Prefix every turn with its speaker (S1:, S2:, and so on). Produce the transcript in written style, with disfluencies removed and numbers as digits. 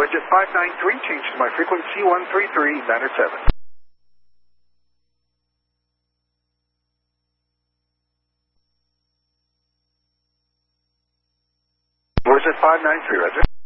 S1: Jet 593, change to my frequency 133.907. Jet 593, Roger.